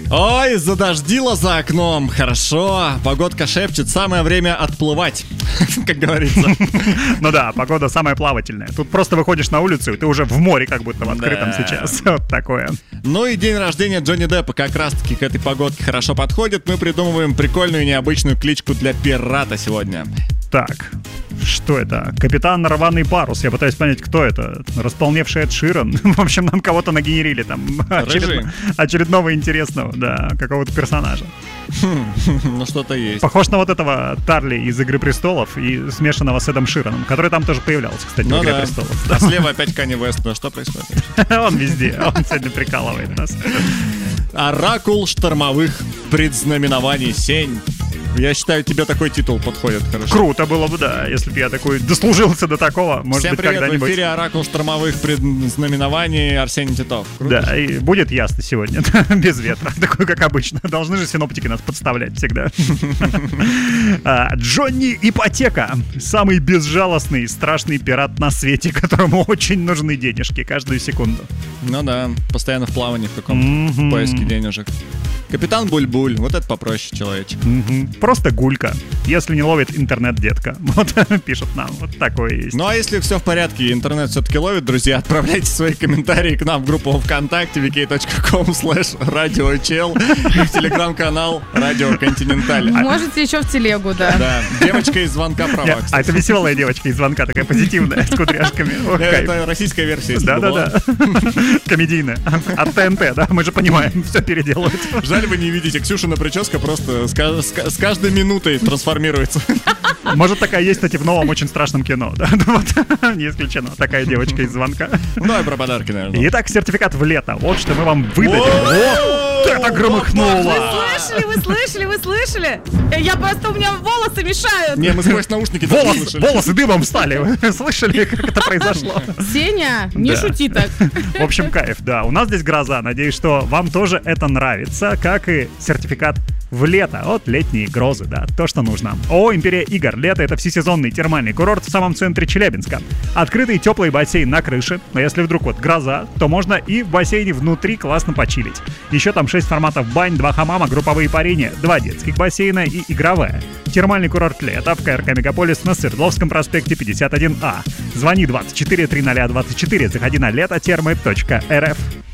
Ой, задождило за окном. Хорошо, погодка шепчет, самое время отплывать, как говорится. Ну да, погода самая плавательная. Тут просто выходишь на улицу, и ты уже в море как будто в открытом сейчас. Вот такое. Ну и день рождения Джонни Деппа как раз-таки к этой погодке хорошо подходит. Мы придумываем прикольную и необычную кличку для пирата сегодня. Так, что это? Капитан Рваный парус. Я пытаюсь понять, кто это. Располневший Эд Ширан. В общем, нам кого-то нагенерили там очередного интересного, да, какого-то персонажа. Ну что-то есть. Похож на вот этого Тарли из «Игры престолов» и смешанного с Эдом Шираном, который там тоже появлялся, кстати, в «Игре престолов». А слева опять Канье Уэст. Ну что происходит? Он везде, он сегодня прикалывает нас. Оракул штормовых предзнаменований Сень. Я считаю, тебе такой титул подходит хорошо. Круто было бы, да, если бы я такой дослужился до такого. Может Всем быть, привет, когда-нибудь. в эфире Оракул штормовых предзнаменований Арсений Титов. Круто. Да, и будет ясно сегодня, без ветра, такой как обычно. Должны же синоптики нас подставлять всегда. Джонни Ипотека. Самый безжалостный и страшный пират на свете, которому очень нужны денежки каждую секунду. Ну да, постоянно в плавании в каком-то поиске денежек. Капитан Буль-Буль, вот это попроще, человечек. Просто гулька, если не ловит интернет, детка. Вот пишут нам, вот такое есть. Ну а если все в порядке и интернет все-таки ловит, друзья, отправляйте свои комментарии к нам в группу ВКонтакте vk.com/радиочел и в телеграм-канал Радио Континенталь. Можете еще в телегу, да. Да, девочка из звонка права, А это веселая девочка из звонка, такая позитивная, с кудряшками. Это российская версия, если да. Комедийная. От ТНТ, да, мы же понимаем, все переделывают. Жаль, вы не видите, Ксюшина прическа просто с каждой минутой трансформируется. Может, такая есть, кстати, в новом очень страшном кино, да? Вот, не исключено, такая девочка из звонка. Ну и про подарки, наверное. Итак, сертификат в лето, вот что мы вам выдадим. Вот это громыхнуло! Вы слышали? Я просто, у меня волосы мешают. Не, мы сквозь наушники волосы дымом встали. Вы слышали, как это произошло? Сеня, не шути так. В общем, кайф, да. У нас здесь гроза. Надеюсь, что вам тоже это нравится, как и сертификат в лето. Вот летние грозы, да, то, что нужно. Империя игр. Лето — это всесезонный термальный курорт в самом центре Челябинска. Открытый теплый бассейн на крыше. Но если вдруг вот гроза, то можно и в бассейне внутри классно почилить. Еще там 6 форматов бань, 2 хамама, групповые парения, 2 детских бассейна и игровая. Термальный курорт лета в КРК Мегаполис на Свердловском проспекте 51А. Звони 24 300 24, заходи на летотермы.рф.